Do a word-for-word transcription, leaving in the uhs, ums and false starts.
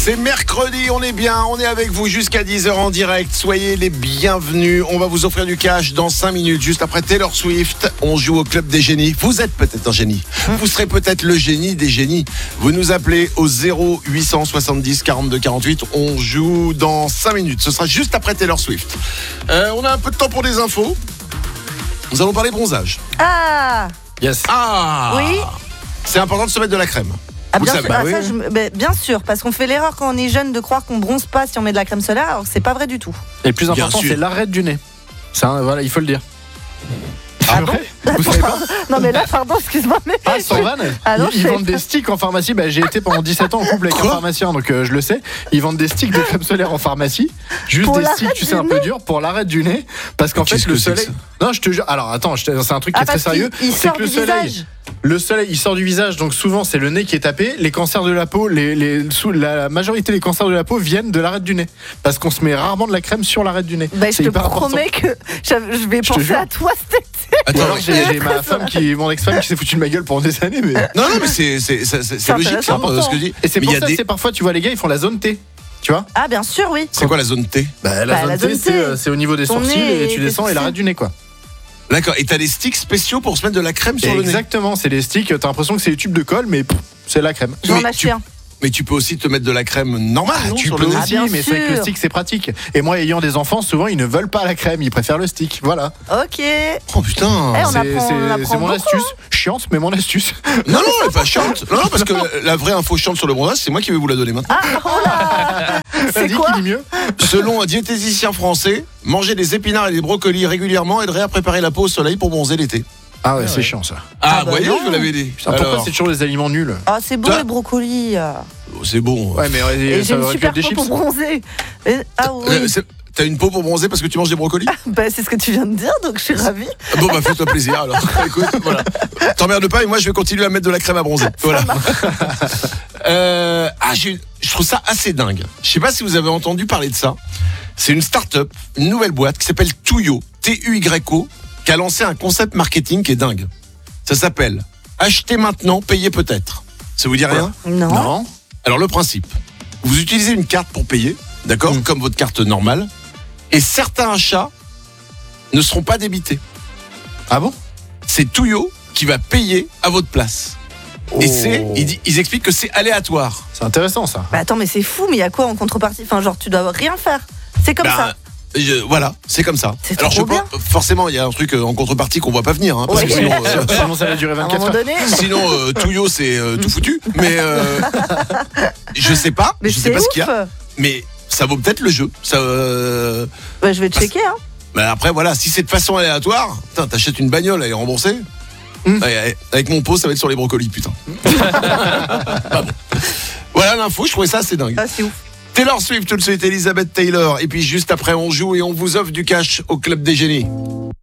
C'est mercredi, on est bien, on est avec vous jusqu'à dix heures en direct. Soyez les bienvenus. On va vous offrir du cash dans cinq minutes. Juste après Taylor Swift, on joue au Club des Génies. Vous êtes peut-être un génie. Vous serez peut-être le génie des génies. Vous nous appelez au zéro huit cent soixante-dix quarante-deux quarante-huit. On joue dans cinq minutes. Ce sera juste après Taylor Swift. Euh, on a un peu de temps pour des infos. Nous allons parler bronzage. Ah Yes. Ah Oui. C'est important de se mettre de la crème. Ah, Vous bien, savez. sûr, ah, Bah ça, oui. je me- bah, bien sûr, parce qu'on fait l'erreur quand on est jeune de croire qu'on bronze pas si on met de la crème solaire, alors que c'est pas vrai du tout. Et le plus Bien important, sûr. c'est l'arrêt du nez. Ça, voilà, il faut le dire. Ah bon Vous savez pas Non mais là, pardon, excuse-moi, mais... Ah, sans vanne. Ah non, Ils, je ils savais vendent des sticks en pharmacie. Bah, j'ai été pendant dix-sept ans en couple avec Quoi un pharmacien, donc euh, je le sais. Ils vendent des sticks de crème solaire en pharmacie. Juste Pour des l'arrêt sticks, tu sais, du un peu durs pour l'arrêt du nez. Parce qu'en fait, Qu'est-ce le que c'est que soleil. Non, je te jure. Alors, attends, je te- c'est un truc qui Ah, est très parce sérieux. qu'il il C'est sort que le du soleil. visage. Le soleil, il sort du visage, donc souvent c'est le nez qui est tapé. Les cancers de la peau, les, les, sous, la majorité des cancers de la peau viennent de l'arête du nez. Parce qu'on se met rarement de la crème sur l'arête du nez. Bah, je C'est te hyper important. promets que je je vais te penser jure. à toi cet été. Ou Attends, alors mais- j'ai j'ai ma femme qui, mon ex-femme qui s'est foutue de ma gueule pendant des années, mais. Non, non, mais c'est, c'est, c'est, c'est C'est logique, intéressant. hein, ce que je dis. Et c'est Mais pour il y a ça, des- c'est parfois, tu vois, les gars, ils font la zone T. Tu vois Ah bien sûr, oui. C'est quoi la zone T? Bah, la, Bah, zone la T, zone c'est, T. euh, c'est au niveau des Ton sourcils nez et et tu tes descends et sourcils. l'arrête du nez, quoi. D'accord, et t'as des sticks spéciaux pour se mettre de la crème sur le nez. Exactement, c'est des sticks, t'as l'impression que c'est des tubes de colle, mais pff, c'est la crème. Je vais en Mais acheter tu- un. Mais tu peux aussi te mettre de la crème normale, non, tu sur peux le nez. Ah, aussi, bien mais c'est avec le sûr. stick, c'est pratique. Et moi, ayant des enfants, souvent, ils ne veulent pas la crème, ils préfèrent le stick. Voilà. Ok. Eh, Oh putain. on c'est, apprend- c'est- on apprend c'est mon beaucoup, astuce. Chiante, mais mon astuce. Non, non, elle est pas chiante. Non, non, parce que la, la vraie info chiante sur le bronzage, c'est moi qui vais vous la donner maintenant. Ah, oh là C'est Vas-y, quoi qui dit mieux Selon un diététicien français, manger des épinards et des brocolis régulièrement aiderait à préparer la peau au soleil pour bronzer l'été. Ah ouais, c'est chiant ça. Ah, Ah vous bah voyez, non. je vous l'avais dit. Putain, pourquoi Alors, c'est toujours les aliments nuls Ah, c'est beau Toi les brocolis. euh. oh, c'est bon. Ouais, mais Et euh, j'ai ça une aurait pu super être des peau chips. pour bronzer. Et- Ah Euh, oui. c'est- T'as une peau pour bronzer parce que tu manges des brocolis? Bah, c'est ce que tu viens de dire, donc je suis ravie. Bon, bah fais-toi plaisir alors. Écoute, voilà. T'emmerdes pas et moi je vais continuer à mettre de la crème à bronzer. Voilà. Euh, ah, j'ai- je trouve ça assez dingue. Je sais pas si vous avez entendu parler de ça. C'est une start-up, une nouvelle boîte qui s'appelle Tuyo, T U Y O, qui a lancé un concept marketing qui est dingue. Ça s'appelle Acheter maintenant, payer peut-être. Ça vous dit rien? Non. Non. Alors le principe, vous utilisez une carte pour payer, d'accord, Mm. comme votre carte normale, et certains achats ne seront pas débités. Ah bon C'est Tuyo qui va payer à votre place. Et Oh. c'est, ils, di- ils expliquent que c'est aléatoire. C'est intéressant ça. Bah attends, mais c'est fou, mais il y a quoi en contrepartie? Enfin, genre, tu dois rien faire. C'est comme Ben, ça. je- voilà, c'est comme ça. C'est Alors je trop sais pas, forcément il y a un truc euh, en contrepartie qu'on voit pas venir, hein, parce Ouais. que sinon, euh, Sinon, ça va durer À un vingt-quatre moment heures. donné. sinon euh, Tuyo c'est euh, tout foutu. Mais euh, je sais pas, Mais je sais c'est pas ouf. ce qu'il y a, mais ça vaut peut-être le jeu. Ça, euh, Bah, je vais checker, hein. bah après voilà, si c'est de façon aléatoire, putain, t'achètes une bagnole, elle est remboursée. Mm. Ouais, avec mon pot, ça va être sur les brocolis, putain. Pardon. Voilà l'info, je trouvais ça assez dingue. Ah, c'est ouf. Taylor Swift tout de suite, Elizabeth Taylor. Et puis juste après, on joue et on vous offre du cash au Club des Génies.